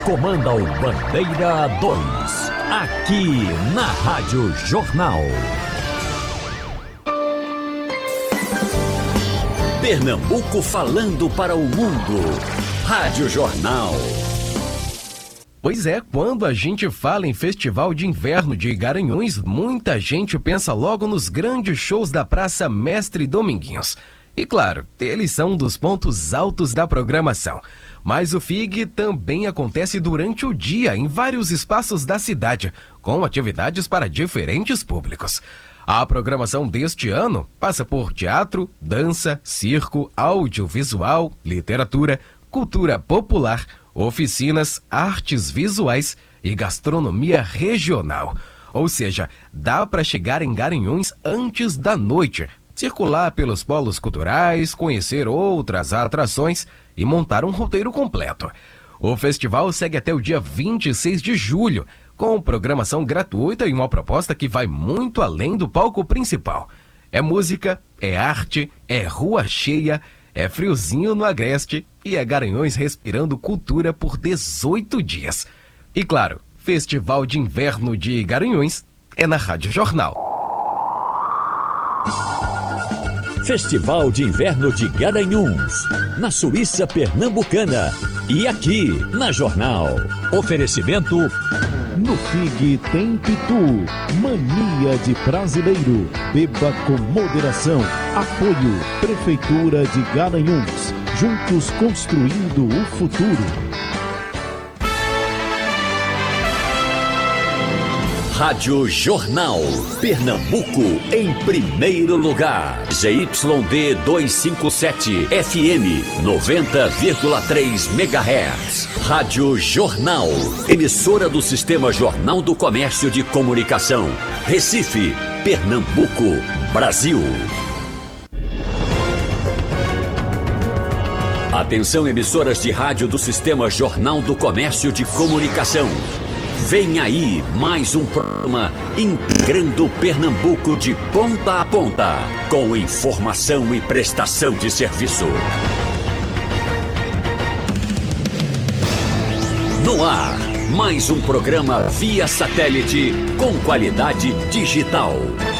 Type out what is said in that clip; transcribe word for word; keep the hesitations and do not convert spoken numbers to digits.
Comanda o Bandeira dois, aqui na Rádio Jornal. Pernambuco falando para o mundo. Rádio Jornal. Pois é, quando a gente fala em Festival de Inverno de Garanhuns, muita gente pensa logo nos grandes shows da Praça Mestre Dominguinhos. E claro, eles são um dos pontos altos da programação. Mas o F I G também acontece durante o dia em vários espaços da cidade, com atividades para diferentes públicos. A programação deste ano passa por teatro, dança, circo, audiovisual, literatura, cultura popular, oficinas, artes visuais e gastronomia regional. Ou seja, dá para chegar em Garanhuns antes da noite, circular pelos polos culturais, conhecer outras atrações e montar um roteiro completo. O festival segue até o dia vinte e seis de julho, com programação gratuita e uma proposta que vai muito além do palco principal. É música, é arte, é rua cheia, é friozinho no Agreste e é Garanhuns respirando cultura por dezoito dias. E claro, Festival de Inverno de Garanhuns é na Rádio Jornal. Festival de Inverno de Garanhuns, na Suíça Pernambucana e aqui na Jornal. Oferecimento: no F I G tem Pitu, mania de brasileiro, beba com moderação. Apoio Prefeitura de Garanhuns, juntos construindo o futuro. Rádio Jornal, Pernambuco em primeiro lugar. Z Y D duzentos e cinquenta e sete, F M noventa vírgula três megahertz. Rádio Jornal, emissora do Sistema Jornal do Comércio de Comunicação. Recife, Pernambuco, Brasil. Atenção, emissoras de rádio do Sistema Jornal do Comércio de Comunicação. Vem aí mais um programa integrando Pernambuco de ponta a ponta, com informação e prestação de serviço. No ar, mais um programa via satélite com qualidade digital.